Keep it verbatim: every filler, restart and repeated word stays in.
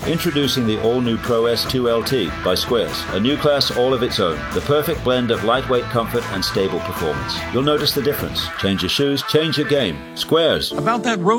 Introducing the all-new Pro S two L T by Squares, a new class all of its own. The perfect blend of lightweight comfort and stable performance. You'll notice the difference. Change your shoes, change your game. Squares. About that road